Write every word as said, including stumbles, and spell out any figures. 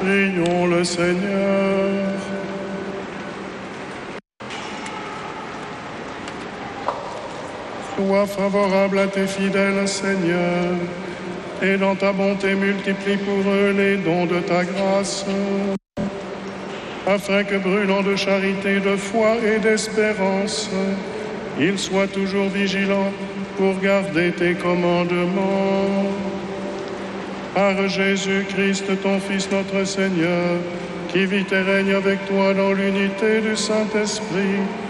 Prions le Seigneur. Sois favorable à tes fidèles, Seigneur, et dans ta bonté multiplie pour eux les dons de ta grâce, afin que, brûlant de charité, de foi et d'espérance, ils soient toujours vigilants pour garder tes commandements. Par Jésus-Christ, ton Fils, notre Seigneur, qui vit et règne avec toi dans l'unité du Saint-Esprit,